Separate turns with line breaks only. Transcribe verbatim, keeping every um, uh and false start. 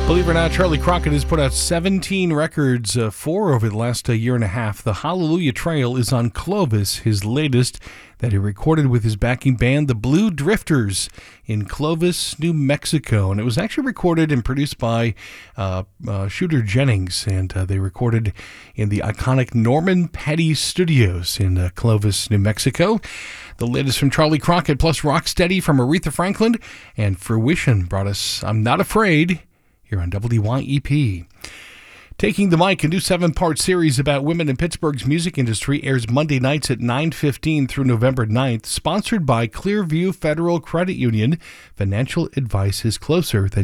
Believe it or not, Charlie Crockett has put out seventeen records, uh, four over the last uh, year and a half. The Hallelujah Trail is on Clovis, his latest, that he recorded with his backing band, the Blue Drifters, in Clovis, New Mexico. And it was actually recorded and produced by uh, uh, Shooter Jennings, and uh, they recorded in the iconic Norman Petty Studios in uh, Clovis, New Mexico. The latest from Charlie Crockett, plus Rocksteady from Aretha Franklin, and Fruition brought us I'm Not Afraid, here on W Y E P. Taking the Mic, a new seven-part series about women in Pittsburgh's music industry, airs Monday nights at nine fifteen through November ninth, sponsored by Clearview Federal Credit Union. Financial advice is closer than